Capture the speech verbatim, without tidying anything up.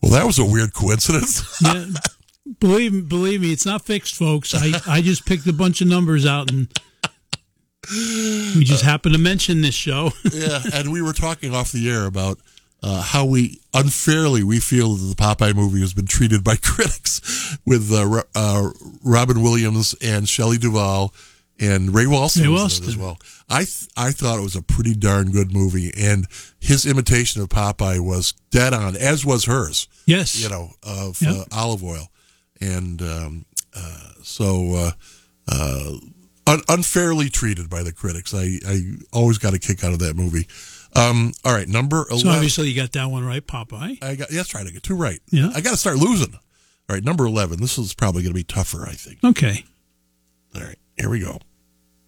Well, that was a weird coincidence. Yeah, believe believe me, it's not fixed, folks. I, I just picked a bunch of numbers out, and we just happened to mention this show. Yeah, and we were talking off the air about uh, how we unfairly we feel that the Popeye movie has been treated by critics, with uh, uh, Robin Williams and Shelley Duvall and Ray Walston, Ray was in it as well. I th- I thought it was a pretty darn good movie, and his imitation of Popeye was dead on, as was hers. Yes, You know, of Yep. uh, olive oil, and um, uh, so uh, uh, un- unfairly treated by the critics. I, I always got a kick out of that movie. Um, all right, number eleven. so obviously you got that one right, Popeye. I got that's right. I got two right. Yeah. I got to start losing. All right, number eleven. This is probably going to be tougher, I think. Okay. All right, here we go.